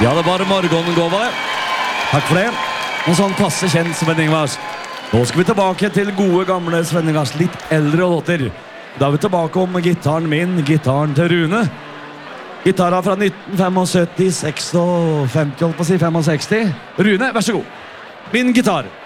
Ja, det var morgengåva. Takk for det. En sånn passe kjent Sven Ingvars. Nå skal vi tilbake til gode gamle Sven Ingvars litt eldre låter. Da er vi tilbake om gitaren min, gitaren til Rune. Gitarer fra 1975, 56, holdt på å si 65. Rune, vær så god. Min gitar.